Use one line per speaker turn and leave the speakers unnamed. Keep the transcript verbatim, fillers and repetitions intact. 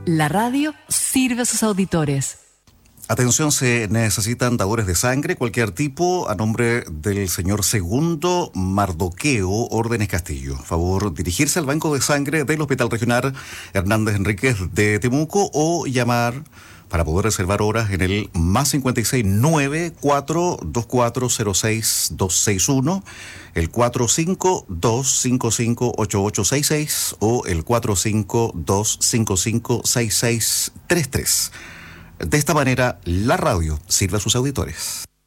La radio sirve a sus auditores.
Atención, se necesitan dadores de sangre, cualquier tipo, a nombre del señor Segundo Mardoqueo, Órdenes Castillo. Favor dirigirse al Banco de Sangre del Hospital Regional Hernández Enríquez de Temuco o llamar para poder reservar horas en el más cincuenta y seis nueve cuatro dos cuatro cero seis dos seis uno, el cuatro cinco dos cinco cinco ocho ocho seis seis o el cuatro cinco dos cinco cinco seis seis tres tres. De esta manera, la radio sirve a sus auditores.